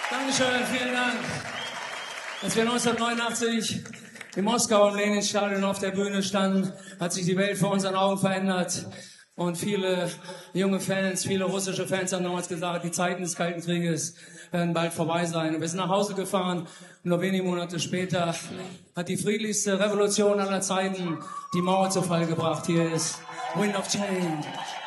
Dankeschön, vielen Dank. Als wir 1989 in Moskau im Leninstadion auf der Bühne standen, hat sich die Welt vor unseren Augen verändert. Und viele junge Fans, viele russische Fans haben damals gesagt, die Zeiten des Kalten Krieges werden bald vorbei sein. Und wir sind nach Hause gefahren und nur wenige Monate später hat die friedlichste Revolution aller Zeiten die Mauer zu Fall gebracht. Hier ist Wind of Change.